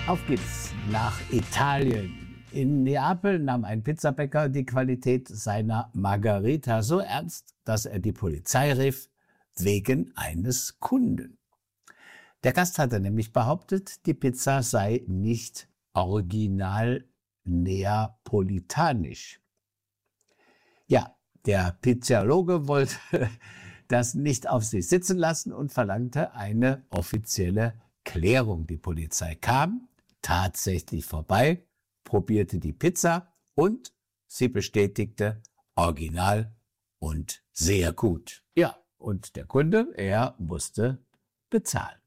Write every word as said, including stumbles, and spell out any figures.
Auf geht's nach Italien. In Neapel nahm ein Pizzabäcker die Qualität seiner Margherita so ernst, dass er die Polizei rief, wegen eines Kunden. Der Gast hatte nämlich behauptet, die Pizza sei nicht original neapolitanisch. Ja, der Pizzologe wollte das nicht auf sich sitzen lassen und verlangte eine offizielle Klärung. Die Polizei kam tatsächlich vorbei, probierte die Pizza und sie bestätigte original und sehr gut. Ja, und der Kunde, er musste bezahlen.